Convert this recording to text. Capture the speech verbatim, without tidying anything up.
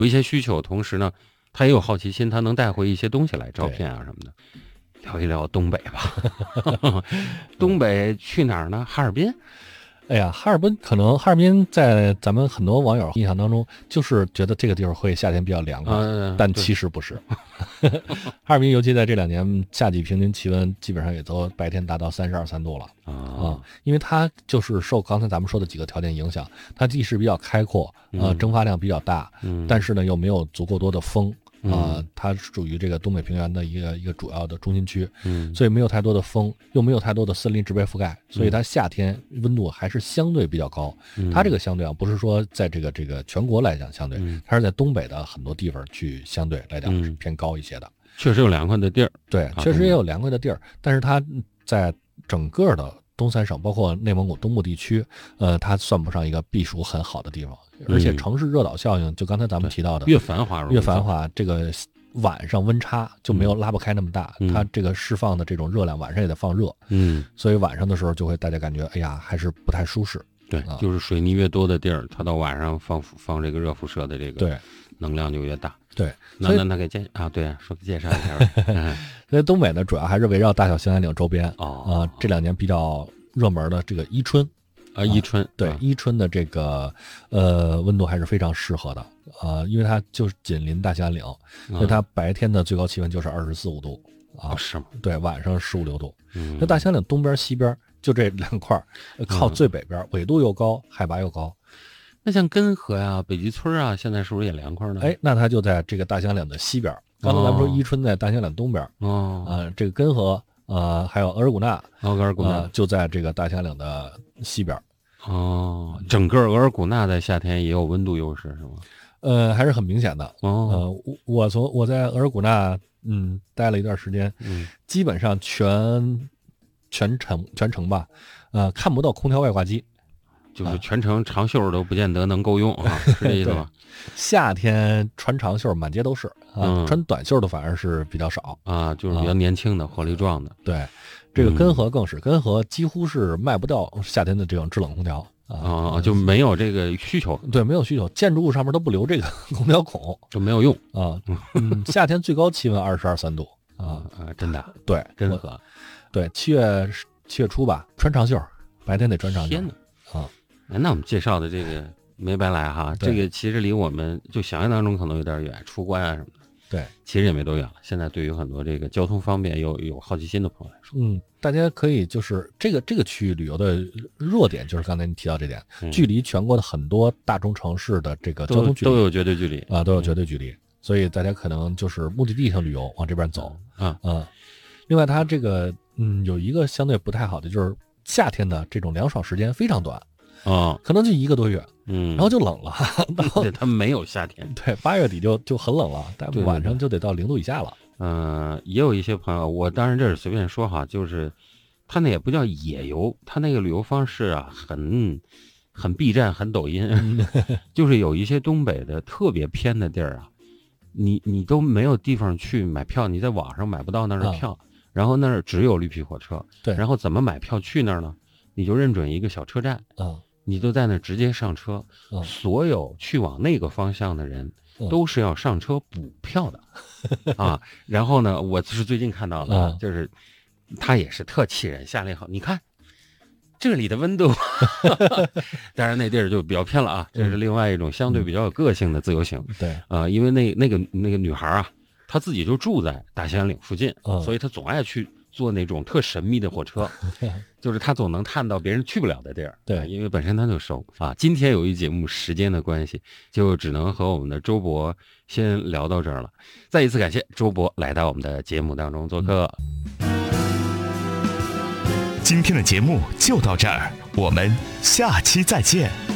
有一些需求，同时呢，他也有好奇心，他能带回一些东西来，照片啊什么的。聊一聊东北吧，东北去哪儿呢？哈尔滨。 哎呀，哈尔滨可能哈尔滨在咱们很多网友印象当中，就是觉得这个地方会夏天比较凉快，呃、但其实不是。哈尔滨尤其在这两年夏季平均气温基本上也都白天达到三十二三度了啊、呃，因为它就是受刚才咱们说的几个条件影响，它地势比较开阔，呃，蒸发量比较大，嗯、但是呢又没有足够多的风。啊、呃，它属于这个东北平原的一个一个主要的中心区，嗯，所以没有太多的风，又没有太多的森林植被覆盖，所以它夏天温度还是相对比较高。嗯、它这个相对啊，不是说在这个这个全国来讲相对，嗯、它是在东北的很多地方去相对来讲是偏高一些的。嗯、 确实有凉快的地儿， 对，确实也有凉快的地儿，但是它在整个的东三省，包括内蒙古东部地区，呃，它算不上一个避暑很好的地方。而且城市热岛效应，就刚才咱们提到的， 越繁华越繁华，这个晚上温差就没有拉不开那么大，嗯、它这个释放的这种热量晚上也得放热，嗯，所以晚上的时候就会大家感觉，哎呀，还是不太舒适。 对，啊、就是水泥越多的地儿，它到晚上放放这个热辐射的这个对能量就越大。 对， 那那那给介啊，对，说介绍一下吧。嗯、 所以东北呢，主要还是围绕大小兴安岭周边啊、哦呃，这两年比较热门的这个伊春。 啊，伊春、啊、 对、啊、伊春的这个呃温度还是非常适合的啊、呃，因为它就是紧邻大兴安岭，所以它白天的最高气温就是二十四五度啊， 哦、是吗？ 对，晚上十五六度。嗯，那大兴安岭东边西边就这两块，靠最北边，纬度又高，海拔又高。 那像根河呀、北极村啊，现在是不是也凉快呢？ 哎，那它就在这个大兴安岭的西边。刚才咱们说伊春在大兴安岭东边，哦，啊、呃，这个根河。呃，还有额尔古纳， 额尔古纳、呃、 就在这个大兴安岭的西边。 哦，整个额尔古纳在夏天也有温度优势是吗？ 呃，还是很明显的。 哦， 呃，我从我在额尔古纳嗯待了一段时间，嗯，基本上全全程全程吧，呃，看不到空调外挂机， 就是全程长袖都不见得能够用啊，是这意思吗？ 夏天穿长袖满街都是啊，嗯、穿短袖的反而是比较少啊，就是比较年轻的、啊、活力壮的。 对，这个根河更是，嗯、根河几乎是卖不掉夏天的这种制冷空调啊，啊就没有这个需求。 对，没有需求，建筑物上面都不留这个空调孔， 就没有用啊。嗯，夏天最高气温二十二三度啊啊，真的。 对， 根河， 对，七月七月初吧，穿长袖，白天得穿长袖。 天哪啊！ 那我们介绍的这个。没白来哈，这个其实离我们就想象当中可能有点远，出关啊什么的。 对， 其实也没多远了。现在对于很多这个交通方便又有好奇心的朋友来说， 嗯，大家可以就是这个这个区域旅游的弱点，就是刚才你提到这点，嗯、距离全国的很多大中城市的这个交通距离都有绝对距离啊，都有绝对距离，嗯、所以大家可能就是目的地上旅游往这边走啊啊。另外，它这个嗯有一个相对不太好的，就是夏天的这种凉爽时间非常短。 啊、哦， 可能就一个多月， 嗯， 然后就冷了。 对，它没有夏天， 对，八月底就就很冷了，但晚上就得到零度以下了。 嗯、呃，也有一些朋友，我当然这是随便说哈，就是他那也不叫野游，他那个旅游方式啊，很很 B 站，很抖音，就是有一些东北的特别偏的地儿啊，你你都没有地方去买票，你在网上买不到那儿的票，嗯、然后那儿只有绿皮火车， 对， 然后怎么买票去那儿呢？你就认准一个小车站， 嗯， 你就在那直接上车， 嗯， 所有去往那个方向的人都是要上车补票的，嗯、啊。然后呢，我是最近看到的， 嗯、 就是他也是特气人，下令好，你看这里的温度，当然那地儿就比较偏了啊，这是另外一种相对比较有个性的自由行， 嗯、对， 啊、呃，因为那那个那个女孩啊，她自己就住在大兴安岭附近， 嗯、 所以她总爱去坐那种特神秘的火车。就是他总能探到别人去不了的地儿， 对、 啊，因为本身他就熟啊。今天由于节目时间的关系，就只能和我们的周博先聊到这儿了。再一次感谢周博来到我们的节目当中做客。 今天的节目就到这儿，我们下期再见。